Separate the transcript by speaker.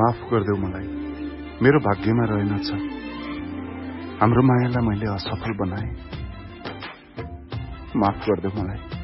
Speaker 1: माफ गर्देऊ मलाई, मेरो भाग्यमा रहेनछ। हाम्रो मायालाई मैले असफल बनाए, माफ गर्देऊ मलाई।